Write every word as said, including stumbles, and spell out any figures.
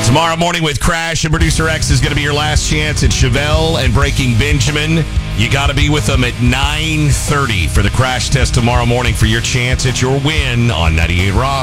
Tomorrow morning with Crash and Producer X is going to be your last chance at Chevelle and Breaking Benjamin. You got to be with them at nine thirty for the Crash Test tomorrow morning for your chance at your win on ninety-eight Rock.